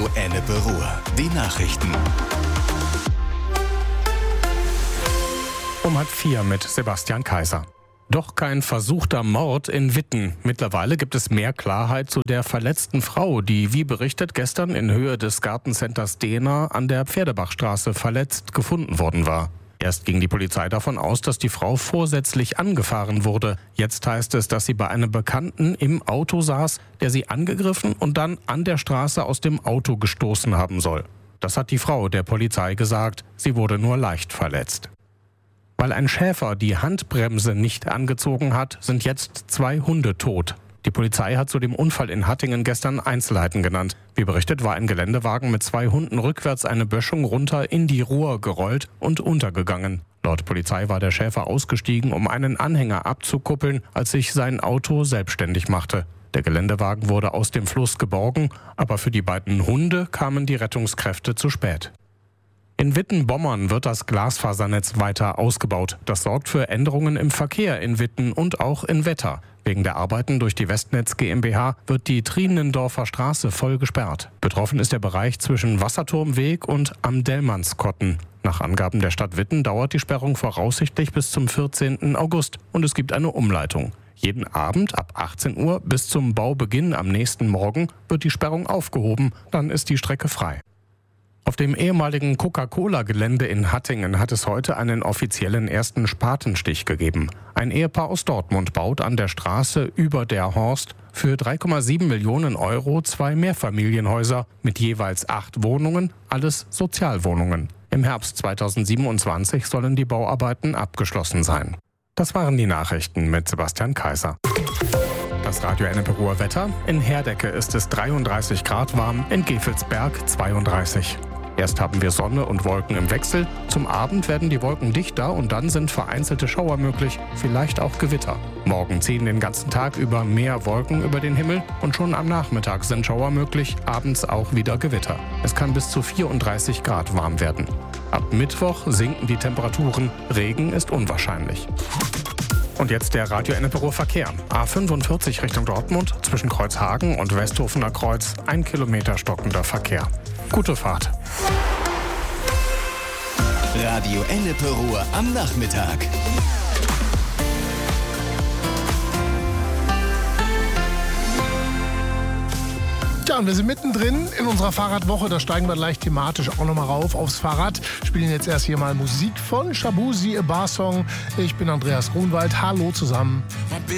Ennepe Ruhr. Die Nachrichten. Um 3:30 mit Sebastian Kaiser. Doch kein versuchter Mord in Witten. Mittlerweile gibt es mehr Klarheit zu der verletzten Frau, die, wie berichtet, gestern in Höhe des Gartencenters Dehna an der Pferdebachstraße verletzt gefunden worden war. Erst ging die Polizei davon aus, dass die Frau vorsätzlich angefahren wurde. Jetzt heißt es, dass sie bei einem Bekannten im Auto saß, der sie angegriffen und dann an der Straße aus dem Auto gestoßen haben soll. Das hat die Frau der Polizei gesagt. Sie wurde nur leicht verletzt. Weil ein Schäfer die Handbremse nicht angezogen hat, sind jetzt 2 Hunde tot. Die Polizei hat zu dem Unfall in Hattingen gestern Einzelheiten genannt. Wie berichtet, war ein Geländewagen mit 2 Hunden rückwärts eine Böschung runter in die Ruhr gerollt und untergegangen. Laut Polizei war der Schäfer ausgestiegen, um einen Anhänger abzukuppeln, als sich sein Auto selbstständig machte. Der Geländewagen wurde aus dem Fluss geborgen, aber für die beiden Hunde kamen die Rettungskräfte zu spät. In Witten-Bommern wird das Glasfasernetz weiter ausgebaut. Das sorgt für Änderungen im Verkehr in Witten und auch in Wetter. Wegen der Arbeiten durch die Westnetz GmbH wird die Trienendorfer Straße voll gesperrt. Betroffen ist der Bereich zwischen Wasserturmweg und am Dellmannskotten. Nach Angaben der Stadt Witten dauert die Sperrung voraussichtlich bis zum 14. August und es gibt eine Umleitung. Jeden Abend ab 18 Uhr bis zum Baubeginn am nächsten Morgen wird die Sperrung aufgehoben, dann ist die Strecke frei. Auf dem ehemaligen Coca-Cola-Gelände in Hattingen hat es heute einen offiziellen ersten Spatenstich gegeben. Ein Ehepaar aus Dortmund baut an der Straße über der Horst für 3,7 Millionen Euro 2 Mehrfamilienhäuser mit jeweils 8 Wohnungen, alles Sozialwohnungen. Im Herbst 2027 sollen die Bauarbeiten abgeschlossen sein. Das waren die Nachrichten mit Sebastian Kaiser. Das Radio Ennepe Ruhr Wetter. In Herdecke ist es 33 Grad warm, in Gevelsberg 32. Erst haben wir Sonne und Wolken im Wechsel. Zum Abend werden die Wolken dichter und dann sind vereinzelte Schauer möglich, vielleicht auch Gewitter. Morgen ziehen den ganzen Tag über mehr Wolken über den Himmel und schon am Nachmittag sind Schauer möglich, abends auch wieder Gewitter. Es kann bis zu 34 Grad warm werden. Ab Mittwoch sinken die Temperaturen, Regen ist unwahrscheinlich. Und jetzt der Radio Ennepe Ruhr Verkehr. A45 Richtung Dortmund, zwischen Kreuzhagen und Westhofener Kreuz, 1 Kilometer stockender Verkehr. Gute Fahrt. Radio Ennepe Ruhr am Nachmittag. Ja, und wir sind mittendrin in unserer Fahrradwoche. Da steigen wir gleich thematisch auch nochmal rauf aufs Fahrrad. Spielen jetzt erst hier mal Musik von Shabuzi, A Bar Song. Ich bin Andreas Grunwald. Hallo zusammen.